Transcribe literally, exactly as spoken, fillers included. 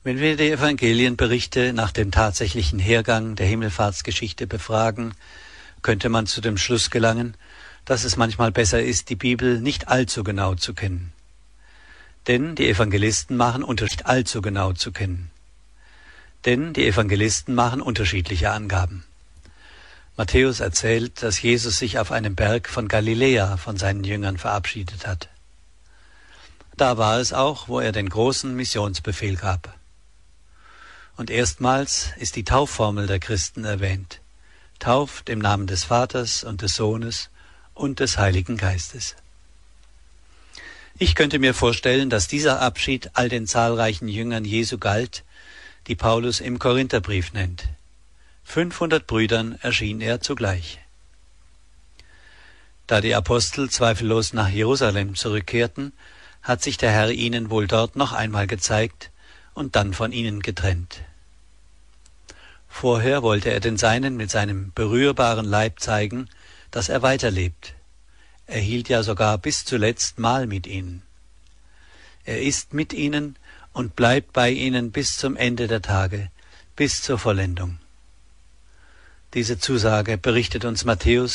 Wenn wir die Evangelienberichte nach dem tatsächlichen Hergang der Himmelfahrtsgeschichte befragen, könnte man zu dem Schluss gelangen, dass es manchmal besser ist, die Bibel nicht allzu genau zu kennen. Denn die Evangelisten machen unterschiedlich allzu genau zu kennen. Denn die Evangelisten machen unterschiedliche Angaben. Matthäus erzählt, dass Jesus sich auf einem Berg von Galiläa von seinen Jüngern verabschiedet hat. Da war es auch, wo er den großen Missionsbefehl gab. Und erstmals ist die Taufformel der Christen erwähnt. Tauft im Namen des Vaters und des Sohnes und des Heiligen Geistes. Ich könnte mir vorstellen, dass dieser Abschied all den zahlreichen Jüngern Jesu galt, die Paulus im Korintherbrief nennt. fünfhundert Brüdern erschien er zugleich. Da die Apostel zweifellos nach Jerusalem zurückkehrten, hat sich der Herr ihnen wohl dort noch einmal gezeigt und dann von ihnen getrennt. Vorher wollte er den Seinen mit seinem berührbaren Leib zeigen, dass er weiterlebt. Er hielt ja sogar bis zuletzt Mahl mit ihnen. Er ist mit ihnen und bleibt bei ihnen bis zum Ende der Tage, bis zur Vollendung. Diese Zusage berichtet uns Matthäus